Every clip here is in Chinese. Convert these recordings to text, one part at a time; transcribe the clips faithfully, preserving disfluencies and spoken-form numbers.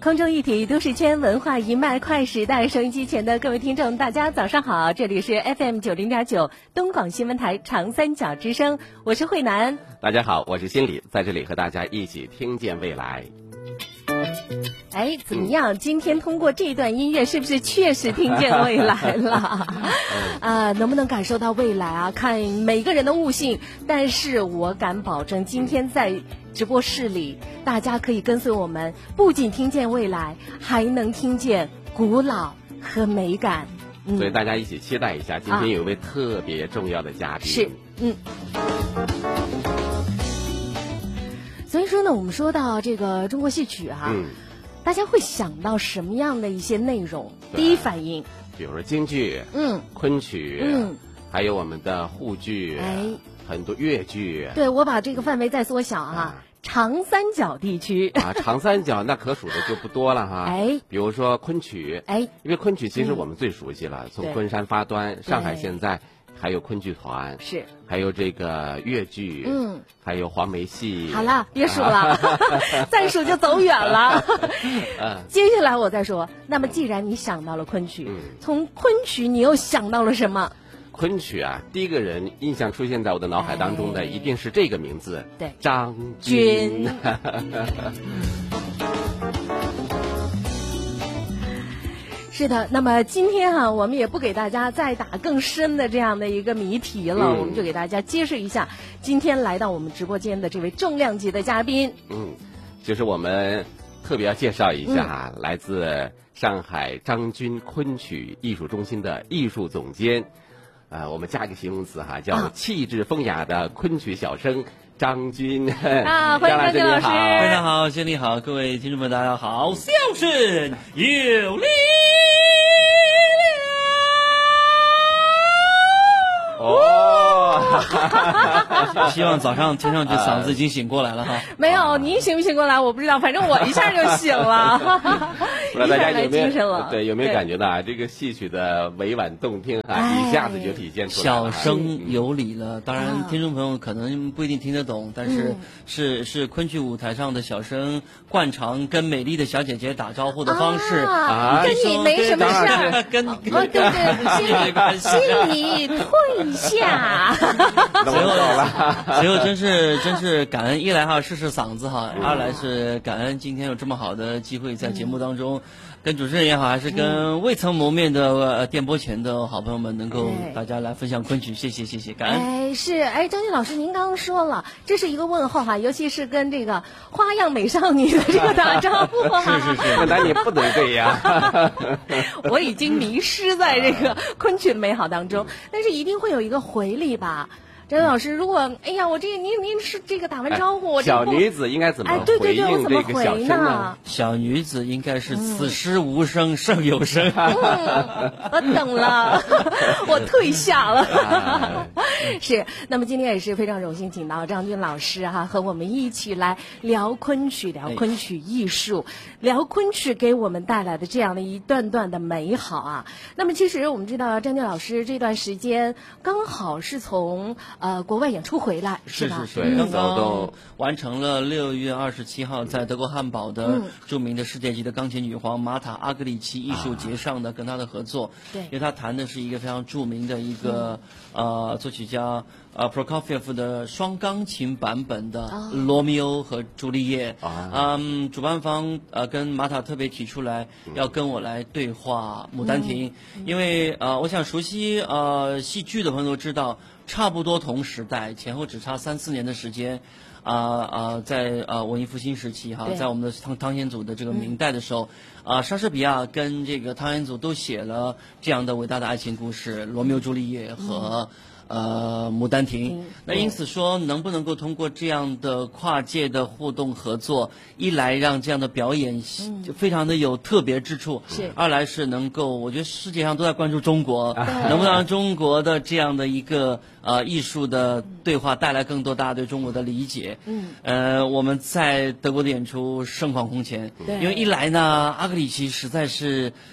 空中一体，都市圈文化一脉，快时代。收音机前的各位听众，大家早上好，这里是 F M 九零点九东广新闻台长三角之声，我是慧楠。 大家好，我是心理，在这里和大家一起听见未来。 哎，怎么样？嗯、今天通过这段音乐，是不是确实听见未来了？啊，能不能感受到未来啊？看每个人的悟性，但是我敢保证，今天在直播室里，大家可以跟随我们，不仅听见未来，还能听见古老和美感。 嗯、所以大家一起期待一下，今天有一位特别重要的嘉宾。 啊、是，嗯。所以说呢，我们说到这个中国戏曲啊。嗯，大家会想到什么样的一些内容？第一反应， 比如说京剧，嗯，昆曲，嗯，还有我们的沪剧，哎，很多粤剧。 对，我把这个范围再缩小啊，啊长三角地区啊，长三角那可数的就不多了哈。哎，比如说昆曲，哎，因为昆曲其实我们最熟悉了，嗯、从昆山发端，上海现在还有昆剧团， 是， 还有这个粤剧，嗯，还有黄梅戏。 好了，别数了，再数就走远了。接下来我再说。那么，既然你想到了昆曲，嗯、从昆曲你又想到了什么？ 昆曲啊，第一个人印象出现在我的脑海当中的一定是这个名字， 对， 张军。 是的，那么今天哈、啊，我们也不给大家再打更深的这样的一个谜题了，嗯、我们就给大家揭示一下，今天来到我们直播间的这位重量级的嘉宾。 嗯，就是我们特别要介绍一下，嗯、来自上海张军昆曲艺术中心的艺术总监，呃，我们加一个形容词哈，叫气质风雅的昆曲小生。张军啊，欢迎张军老师， 非常好，经理好，各位听众们大家好，笑声有力量哦， 希望早上听上去嗓子已经醒过来了哈。 没有，你醒不醒过来我不知道，反正我一下就醒了。 不知道大家有没有对有没有感觉到啊？这个戏曲的委婉动听啊，一下子就体现出来了。 小生有理了，当然听众朋友可能不一定听得懂，但是是是昆曲舞台上的小生惯常跟美丽的小姐姐打招呼的方式啊，跟你没什么事儿， 跟哦对对，请你退下。 随后随后真是真是感恩，一来哈试试嗓子哈，二来是感恩今天有这么好的机会在节目当中。跟主持人也好，还是跟未曾谋面的、呃、电波前的好朋友们，能够大家来分享昆曲，谢谢谢谢，感恩。 哎，是哎，张军老师，您刚刚说了，这是一个问候哈，尤其是跟这个花样美少女的这个打招呼啊， 是是是，那你不能这样。 我已经迷失在这个昆曲的美好当中，但是一定会有一个回礼吧。张老师，如果哎呀，我这个您您是这个打完招呼，我小女子应该怎么回应这个小生呢？ 小女子应该是此时无声胜有声。 嗯，我懂了，我退下了。是，那么今天也是非常荣幸，请到张军老师哈、啊，和我们一起来聊昆曲，聊昆曲艺术，聊昆曲给我们带来的这样的一段段的美好啊。那么其实我们知道，张军老师这段时间刚好是从呃，国外演出回来是吧？ 是是，刚刚完成了六月二十七号在德国汉堡的著名的世界级的钢琴女皇玛塔阿格里奇艺术节上的跟她的合作。对，因为她弹的是一个非常著名的一个、嗯、呃作曲家呃 Prokofiev 的双钢琴版本的《罗密欧和朱丽叶》啊。嗯，主办方呃跟玛塔特别提出来要跟我来对话《牡丹亭》，嗯、因为呃我想熟悉呃戏剧的朋友都知道。差不多同时代，前后只差三四年的时间，啊、呃、啊、呃，在啊、呃、文艺复兴时期哈，在我们的汤汤显祖的这个明代的时候，啊、嗯呃，莎士比亚跟这个汤显祖都写了这样的伟大的爱情故事《罗密欧朱丽叶》和。嗯呃，牡丹亭。那因此说，能不能够通过这样的跨界的互动合作，一来让这样的表演就非常的有特别之处，是；二来是能够，我觉得世界上都在关注中国，能不能让中国的这样的一个呃艺术的对话带来更多大家对中国的理解？嗯，呃，我们在德国的演出盛况空前，因为一来呢，阿格里奇实在是。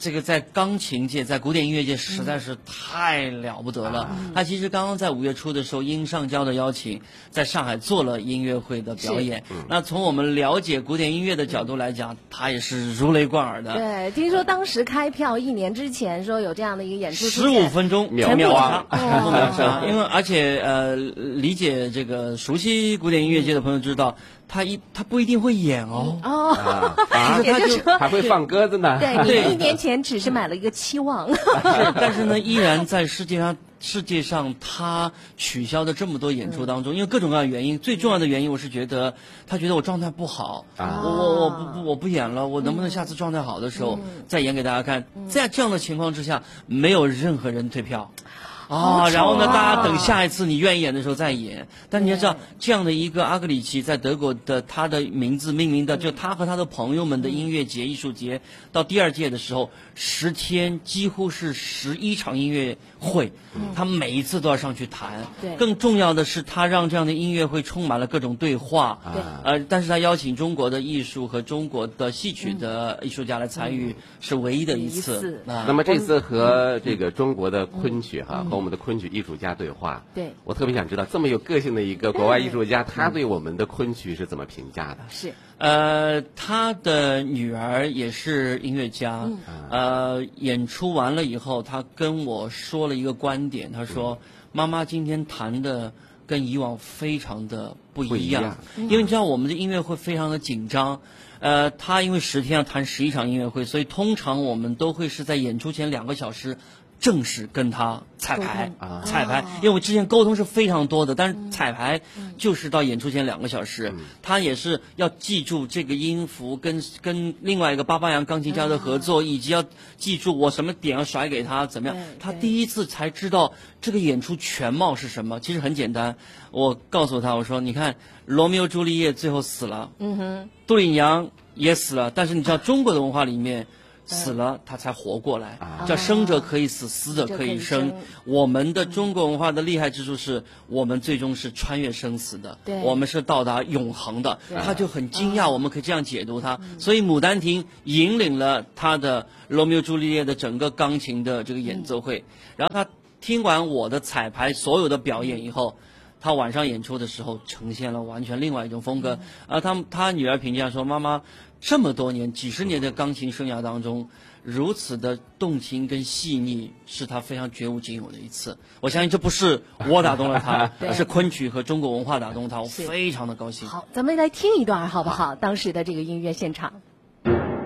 这个在钢琴界，在古典音乐界实在是太了不得了。嗯、他其实刚刚在五月初的时候，应上交的邀请，在上海做了音乐会的表演。嗯、那从我们了解古典音乐的角度来讲，他也是如雷贯耳的。 对，听说当时开票一年之前说有这样的一个演出， 十五分钟秒杀，全部秒杀。因为而且呃，理解这个熟悉古典音乐界的朋友知道。他一他不一定会演哦哦， 啊啊、 也就是说还会放鸽子呢。 对，你一年前只是买了一个期望， 是但是呢，依然在世界上世界上他取消的这么多演出当中，因为各种各样的原因，最重要的原因我是觉得他觉得我状态不好，啊、我我我不不我不演了，我能不能下次状态好的时候、嗯、再演给大家看？在这样的情况之下，没有任何人退票。啊，然后呢，大家等下一次你愿意演的时候再演。但你要知道，这样的一个阿格里奇在德国的他的名字命名的，就他和他的朋友们的音乐节、艺术节，到第二届的时候，十天几乎是十一场音乐会，他每一次都要上去弹。 对， 更重要的是，他让这样的音乐会充满了各种对话。 对， 呃，但是他邀请中国的艺术和中国的戏曲的艺术家来参与，是唯一的一次。 啊， 那么这次和这个中国的昆曲哈。和我们的昆曲艺术家对话， 对我特别想知道，这么有个性的一个国外艺术家，他对我们的昆曲是怎么评价的？ 是， 呃，他的女儿也是音乐家，嗯、呃，演出完了以后，他跟我说了一个观点，他说：“嗯、妈妈今天弹的跟以往非常的不一样， 不一样因为你知道我们的音乐会非常的紧张。”呃，他因为十天要弹十一场音乐会，所以通常我们都会是在演出前两个小时正式跟他彩排啊，彩排，因为我之前沟通是非常多的，但是彩排就是到演出前两个小时，嗯、他也是要记住这个音符跟跟另外一个巴巴扬钢琴家的合作，嗯、以及要记住我什么点要甩给他，怎么样？他第一次才知道这个演出全貌是什么。其实很简单，我告诉他我说，你看罗密欧朱丽叶最后死了，嗯哼，杜丽娘也死了，但是你知道中国的文化里面。死了他才活过来，啊、叫生者可以死，死者可以生。以我们的中国文化的厉害之处是，我们最终是穿越生死的，我们是到达永恒的。他就很惊讶，我们可以这样解读它。嗯、所以《牡丹亭》引领了他的罗密欧朱丽叶的整个钢琴的这个演奏会。嗯、然后他听完我的彩排所有的表演以后。他晚上演出的时候呈现了完全另外一种风格，啊，他他女儿评价说，妈妈这么多年几十年的钢琴生涯当中，如此的动情跟细腻，是他非常绝无仅有的一次。我相信这不是我打动了他，而是昆曲和中国文化打动他，我非常的高兴。 好，咱们来听一段好不好？当时的这个音乐现场。